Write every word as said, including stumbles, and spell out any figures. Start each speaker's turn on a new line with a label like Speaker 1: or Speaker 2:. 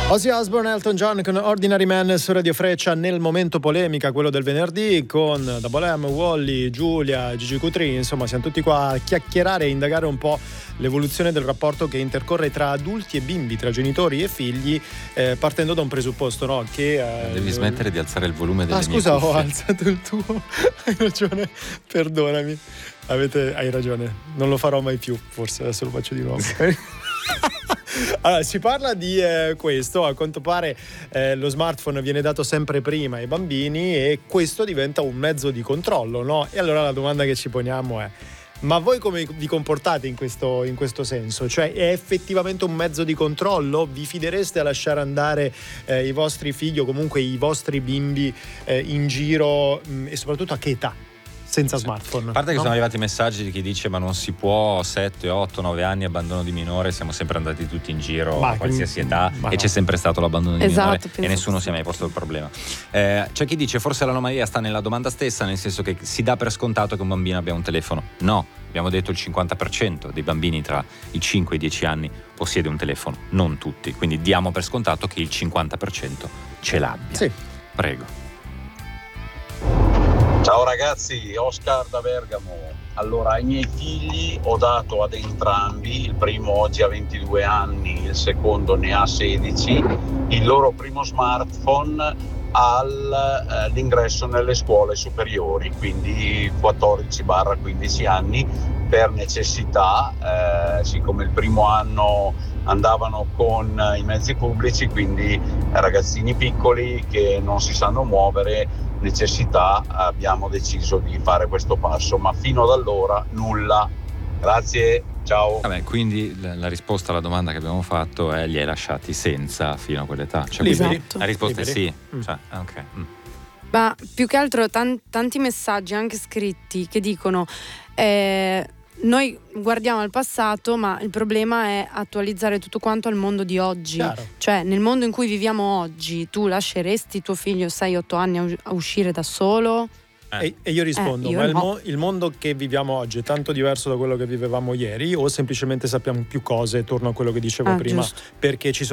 Speaker 1: Ozzy Osbourne, Elton John con Ordinary Man su Radio Freccia, nel momento polemica, quello del venerdì, con Double M, Wally, Giulia, Gigi Cutri. Insomma, siamo tutti qua a chiacchierare e indagare un po' l'evoluzione del rapporto che intercorre tra adulti e bimbi, tra genitori e figli, eh, partendo da un presupposto, no? Che eh,
Speaker 2: devi smettere di alzare il volume delle
Speaker 1: ah,
Speaker 2: mie
Speaker 1: scusa,
Speaker 2: cuffie.
Speaker 1: ho alzato il tuo. Hai ragione, perdonami. Avete, hai ragione, non lo farò mai più, forse adesso lo faccio di nuovo. Allora, si parla di eh, questo, a quanto pare eh, lo smartphone viene dato sempre prima ai bambini e questo diventa un mezzo di controllo, no? E allora la domanda che ci poniamo è: ma voi come vi comportate in questo, in questo senso? Cioè, è effettivamente un mezzo di controllo? Vi fidereste a lasciare andare eh, i vostri figli o comunque i vostri bimbi eh, in giro mh, e soprattutto a che età? Senza smartphone.
Speaker 2: A parte che
Speaker 1: no?
Speaker 2: sono arrivati messaggi di chi dice ma non si può, sette, otto, nove anni abbandono di minore, siamo sempre andati tutti in giro
Speaker 1: ma
Speaker 2: a qualsiasi età e
Speaker 1: no.
Speaker 2: c'è sempre stato l'abbandono di
Speaker 3: esatto,
Speaker 2: minore e nessuno si è mai posto il problema. Eh, c'è chi dice forse l'anomalia sta nella domanda stessa, nel senso che si dà per scontato che un bambino abbia un telefono. No, abbiamo detto il cinquanta per cento dei bambini tra i cinque e i dieci anni possiede un telefono, non tutti, quindi diamo per scontato che il cinquanta per cento ce l'abbia.
Speaker 1: Sì.
Speaker 2: Prego.
Speaker 4: Ciao ragazzi, Oscar da Bergamo. Allora, ai miei figli ho dato ad entrambi, il primo oggi ha ventidue anni, il secondo ne ha sedici, il loro primo smartphone all'ingresso nelle scuole superiori, quindi quattordici quindici anni, per necessità, eh, siccome il primo anno andavano con i mezzi pubblici, quindi ragazzini piccoli che non si sanno muovere, necessità, abbiamo deciso di fare questo passo, ma fino ad allora nulla. Grazie, ciao.
Speaker 2: Vabbè, quindi la, la risposta alla domanda che abbiamo fatto è: li hai lasciati senza fino a quell'età? Cioè,
Speaker 1: Liberi.
Speaker 3: Esatto.
Speaker 2: la risposta
Speaker 1: Liberi.
Speaker 2: è sì.
Speaker 1: Mm.
Speaker 2: Cioè, ok. Mm.
Speaker 3: Ma più che altro tan- tanti messaggi anche scritti che dicono eh, noi guardiamo al passato, ma il problema è attualizzare tutto quanto al mondo di oggi.
Speaker 1: Chiaro.
Speaker 3: Cioè, nel mondo in cui viviamo oggi, tu lasceresti tuo figlio sei otto anni a, us- a uscire da solo?
Speaker 2: Eh.
Speaker 1: E, e io rispondo,
Speaker 3: Eh, io
Speaker 1: ma il,
Speaker 3: no.
Speaker 1: mo- il mondo che viviamo oggi è tanto diverso da quello che vivevamo ieri o semplicemente sappiamo più cose, torno a quello che dicevo
Speaker 3: Ah,
Speaker 1: prima,
Speaker 3: giusto.
Speaker 1: perché ci sono